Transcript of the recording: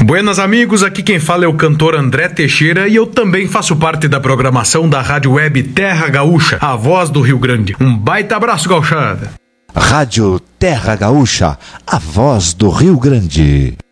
Buenas amigos, aqui quem fala é o cantor André Teixeira e eu também faço parte da programação da Rádio Web Terra Gaúcha, a voz do Rio Grande. Um baita abraço, gauchada! Rádio Terra Gaúcha, a voz do Rio Grande.